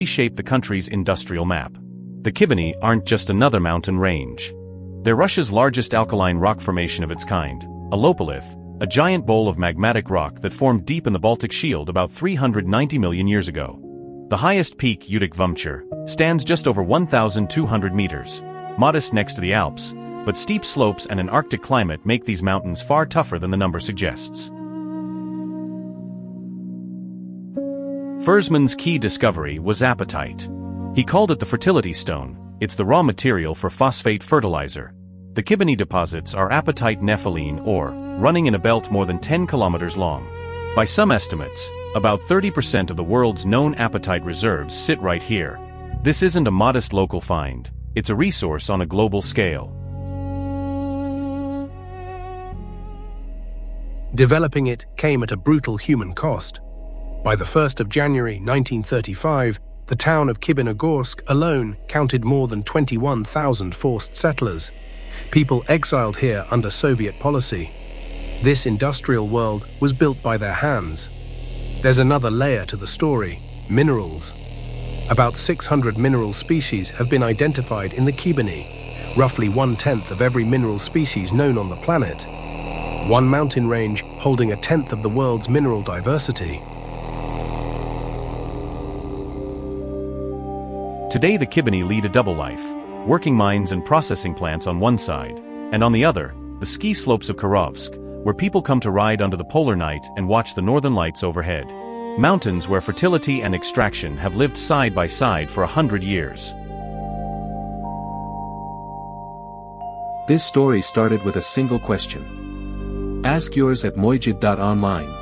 shape the country's industrial map. The Kibini aren't just another mountain range. They're Russia's largest alkaline rock formation of its kind, a lopolith, a giant bowl of magmatic rock that formed deep in the Baltic Shield about 390 million years ago. The highest peak, Utic Vumcher, stands just over 1,200 meters, modest next to the Alps, but steep slopes and an Arctic climate make these mountains far tougher than the number suggests. Fersman's key discovery was apatite. He called it the fertility stone. It's the raw material for phosphate fertilizer. The Kibini deposits are apatite nepheline ore, running in a belt more than 10 kilometers long. By some estimates, about 30% of the world's known apatite reserves sit right here. This isn't a modest local find, it's a resource on a global scale. Developing it came at a brutal human cost. By the 1st of January 1935, the town of Kibinogorsk alone counted more than 21,000 forced settlers, people exiled here under Soviet policy. This industrial world was built by their hands. There's another layer to the story: minerals. About 600 mineral species have been identified in the Kibini, roughly 1/10 of every mineral species known on the planet. One mountain range holding 1/10 of the world's mineral diversity. Today the Kibini lead a double life, working mines and processing plants on one side, and on the other, the ski slopes of Kirovsk, where people come to ride under the polar night and watch the northern lights overhead. Mountains where fertility and extraction have lived side by side for 100 years. This story started with a single question. Ask yours at mojid.online.